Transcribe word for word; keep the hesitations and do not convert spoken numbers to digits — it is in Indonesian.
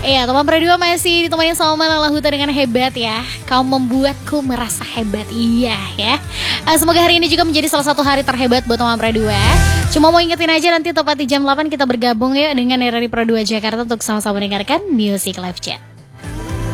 Iya, teman Pradua masih ditemani sama Malala Huta dengan hebat ya. Kau membuatku merasa hebat, iya ya. Uh, semoga hari ini juga menjadi salah satu hari terhebat buat teman Pradua. Cuma mau ingetin aja nanti tepat di jam delapan kita bergabung ya dengan R R I Pradua Jakarta untuk sama-sama mendengarkan Music Live Chat.